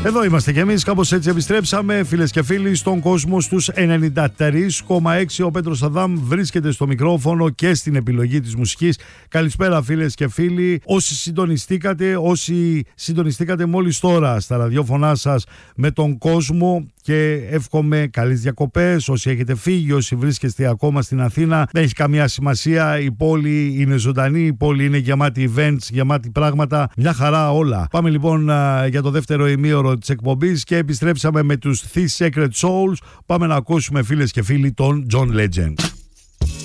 Εδώ είμαστε κι εμείς, κάπως έτσι επιστρέψαμε, φίλες και φίλοι, στον κόσμο στους 93,6. Ο Πέτρος Αδάμ βρίσκεται στο μικρόφωνο και στην επιλογή της μουσικής. Καλησπέρα, φίλες και φίλοι. Όσοι συντονιστήκατε μόλις τώρα στα ραδιόφωνά σας με τον κόσμο, και εύχομαι καλές διακοπές. Όσοι έχετε φύγει, όσοι βρίσκεστε ακόμα στην Αθήνα, δεν έχει καμία σημασία. Η πόλη είναι ζωντανή, η πόλη είναι γεμάτη events, γεμάτη πράγματα. Μια χαρά όλα. Πάμε λοιπόν για το δεύτερο ημίωρο της εκπομπής και επιστρέψαμε με τους These Sacred Souls. Πάμε να ακούσουμε, φίλες και φίλοι, τον John Legend.